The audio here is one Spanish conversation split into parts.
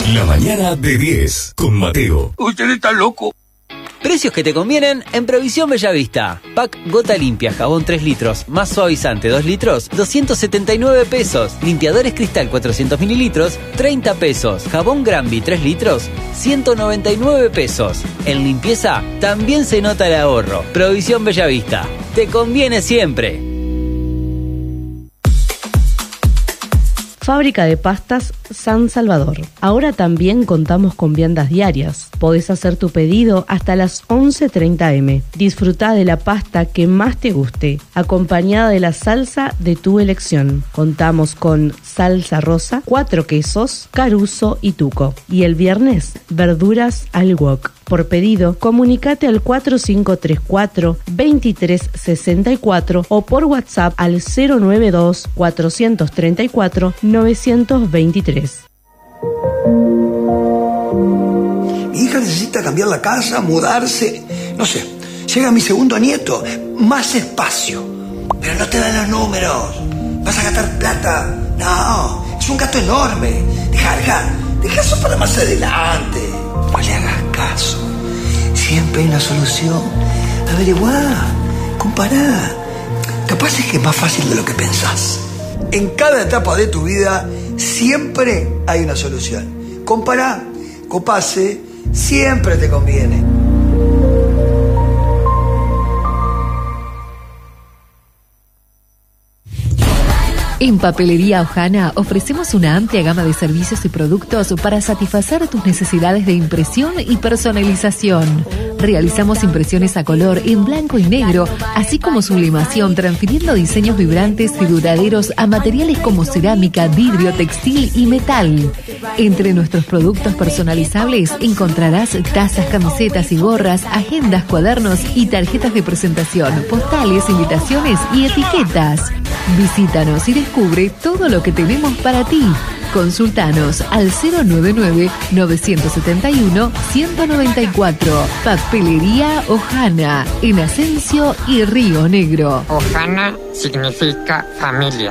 La mañana de 10 con Mateo. Usted está loco. Precios que te convienen en Previsión Bellavista. Pack Gota Limpia, jabón 3 litros, más suavizante 2 litros, 279 pesos. Limpiadores Cristal 400 mililitros, 30 pesos. Jabón Granby 3 litros, 199 pesos. En limpieza también se nota el ahorro. Previsión Bellavista. Te conviene siempre. Fábrica de Pastas San Salvador. Ahora también contamos con viandas diarias. Podés hacer tu pedido hasta las 11:30 am. Disfrutá de la pasta que más te guste, acompañada de la salsa de tu elección. Contamos con salsa rosa, 4 quesos, caruso y tuco. Y el viernes, verduras al wok. Por pedido, comunicate al 4534-2364 o por WhatsApp al 092-434-923. Mi hija necesita cambiar la casa, mudarse, no sé. Llega mi segundo nieto, más espacio. Pero no te dan los números. Vas a gastar plata. No, es un gasto enorme. Deja eso para más adelante. No le hagas caso. Siempre hay una solución. Averiguá, compará. Capaz es que es más fácil de lo que pensás. En cada etapa de tu vida siempre hay una solución. Compará, Copase, siempre te conviene. En Papelería Ojana ofrecemos una amplia gama de servicios y productos para satisfacer tus necesidades de impresión y personalización. Realizamos impresiones a color en blanco y negro, así como sublimación, transfiriendo diseños vibrantes y duraderos a materiales como cerámica, vidrio, textil y metal. Entre nuestros productos personalizables encontrarás tazas, camisetas y gorras, agendas, cuadernos y tarjetas de presentación, postales, invitaciones y etiquetas. Visítanos y descubre todo lo que tenemos para ti. Consultanos al 099-971-194. Papelería Ojana, en Asensio y Río Negro. Ojana significa familia.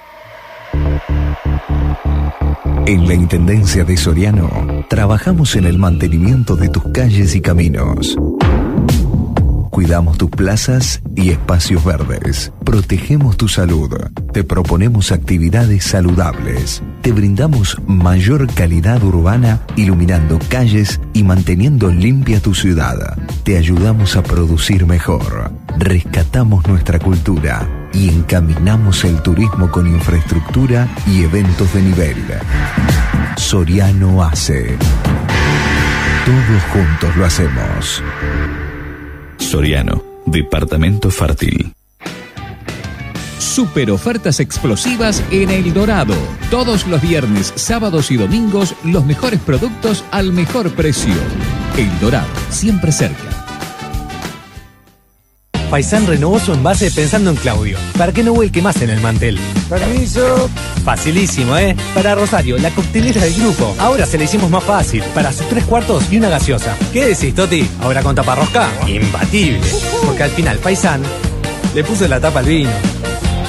En la Intendencia de Soriano, trabajamos en el mantenimiento de tus calles y caminos. Cuidamos tus plazas y espacios verdes. Protegemos tu salud. Te proponemos actividades saludables. Te brindamos mayor calidad urbana, iluminando calles y manteniendo limpia tu ciudad. Te ayudamos a producir mejor. Rescatamos nuestra cultura y encaminamos el turismo con infraestructura y eventos de nivel. Soriano hace. Todos juntos lo hacemos. Soriano, departamento fértil. Super ofertas explosivas en El Dorado. Todos los viernes, sábados y domingos, los mejores productos al mejor precio. El Dorado, siempre cerca. Paisán renovó su envase pensando en Claudio, para que no vuelque más en el mantel. Permiso. Facilísimo, ¿eh? Para Rosario, la coctelera del grupo. Ahora se la hicimos más fácil, para sus 3 cuartos y una gaseosa. ¿Qué decís, Toti? ¿Ahora con taparrosca? Imbatible. Porque al final Paisán le puso la tapa al vino.